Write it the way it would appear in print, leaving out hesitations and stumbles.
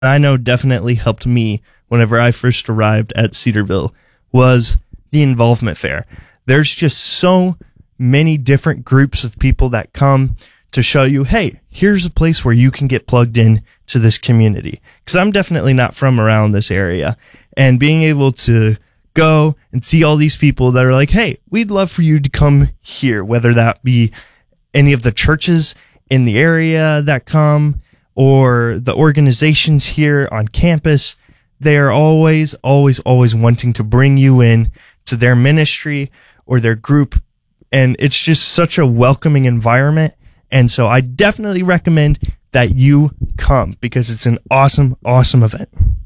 I know definitely helped me whenever I first arrived at Cedarville was the involvement fair. There's just so many different groups of people that come to show you, hey, here's a place where you can get plugged in to this community. Because I'm definitely not from around this area. And being able to go and see all these people that are like, hey, we'd love for you to come here, whether that be any of the churches in the area that come or the organizations here on campus. They are always wanting to bring you in to their ministry or their group. And it's just such a welcoming environment. And so I definitely recommend that you come because it's an awesome event.